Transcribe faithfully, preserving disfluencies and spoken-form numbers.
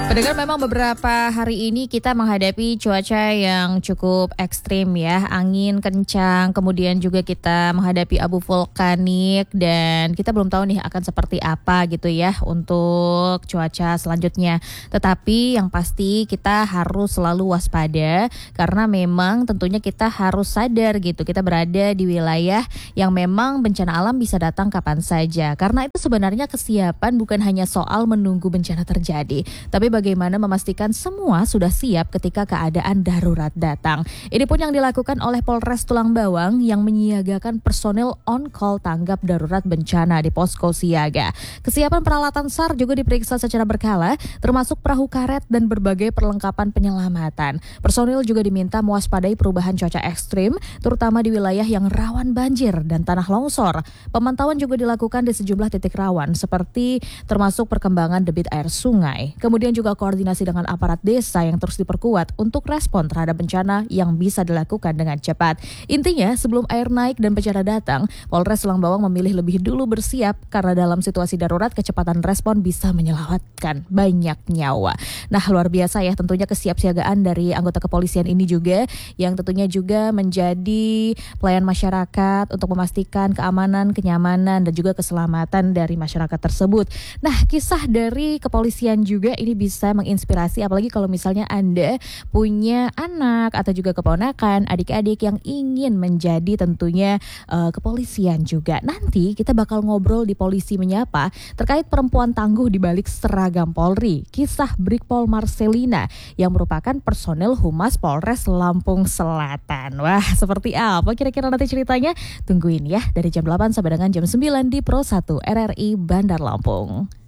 Pendengar, memang beberapa hari ini kita menghadapi cuaca yang cukup ekstrim ya. Angin kencang, kemudian juga kita menghadapi abu vulkanik, dan kita belum tahu nih akan seperti apa gitu ya untuk cuaca selanjutnya. Tetapi yang pasti kita harus selalu waspada, karena memang tentunya kita harus sadar gitu, kita berada di wilayah yang memang bencana alam bisa datang kapan saja. Karena itu sebenarnya kesiapan bukan hanya soal menunggu bencana terjadi, tapi bagaimana memastikan semua sudah siap ketika keadaan darurat datang. Ini pun yang dilakukan oleh Polres Tulang Bawang yang menyiagakan personil on-call tanggap darurat bencana di posko siaga. Kesiapan peralatan S A R juga diperiksa secara berkala, termasuk perahu karet dan berbagai perlengkapan penyelamatan. Personil juga diminta mewaspadai perubahan cuaca ekstrim, terutama di wilayah yang rawan banjir dan tanah longsor. Pemantauan juga dilakukan di sejumlah titik rawan, seperti termasuk perkembangan debit air sungai. Kemudian juga koordinasi dengan aparat desa yang terus diperkuat untuk respon terhadap bencana yang bisa dilakukan dengan cepat. Intinya, sebelum air naik dan bencana datang, Polres Tulang Bawang memilih lebih dulu bersiap, karena dalam situasi darurat kecepatan respon bisa menyelamatkan banyak nyawa. Nah, luar biasa ya tentunya kesiapsiagaan dari anggota kepolisian ini juga, yang tentunya juga menjadi pelayan masyarakat untuk memastikan keamanan, kenyamanan, dan juga keselamatan dari masyarakat tersebut. Nah, kisah dari kepolisian juga ini bisa menginspirasi, apalagi kalau misalnya Anda punya anak atau juga keponakan, adik-adik yang ingin menjadi tentunya uh, kepolisian juga. Nanti kita bakal ngobrol di Polisi Menyapa terkait perempuan tangguh di balik seragam Polri, kisah Brigpol Marcelina yang merupakan personel Humas Polres Lampung Selatan. Wah, seperti apa kira-kira nanti ceritanya? Tungguin ya, dari jam delapan sampai dengan jam sembilan di Pro satu R R I Bandar Lampung.